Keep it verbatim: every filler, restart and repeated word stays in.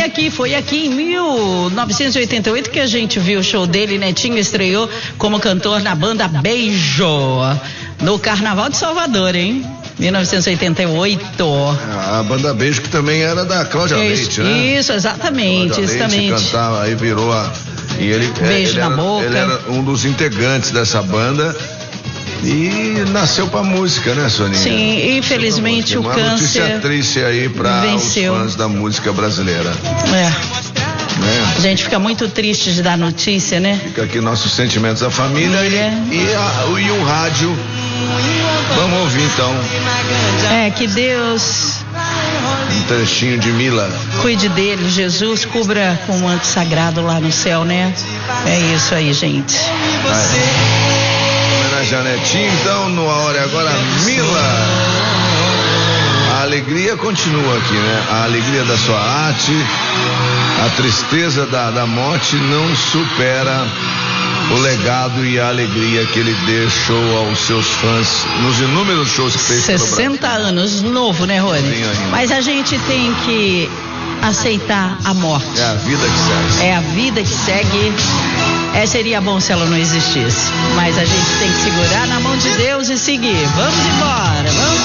aqui, foi aqui em mil novecentos e oitenta e oito que a gente viu o show dele. Netinho estreou como cantor na banda Beijo, no Carnaval de Salvador, hein? mil novecentos e oitenta e oito. A banda Beijo, que também era da Cláudia isso, Leite, né? Isso, exatamente, Cláudia exatamente. Leite cantava, aí virou a... E ele, Beijo ele na era, boca. Ele era um dos integrantes dessa banda e nasceu pra música, né, Soninha? Sim, infelizmente o Uma câncer notícia triste aí pra venceu. os fãs da música brasileira. É. Né? A gente fica muito triste de dar notícia, né? Fica aqui nossos sentimentos à família e, e, a, e o rádio. Vamos ouvir então. É, que Deus um trechinho de Mila. Cuide dele, Jesus, cubra com o manto sagrado lá no céu, né? É isso aí, gente. Homenagem a Netinho, então, no Hora Agora, Mila. A alegria continua aqui, né? A alegria da sua arte, a tristeza da, da morte não supera o legado e a alegria que ele deixou aos seus fãs nos inúmeros shows que fez pelo Brasil. sessenta anos, novo, né, Rony? Mas a gente tem que aceitar a morte. É a vida que segue. É a vida que segue. É, seria bom se ela não existisse. Mas a gente tem que segurar na mão de Deus e seguir. Vamos embora, vamos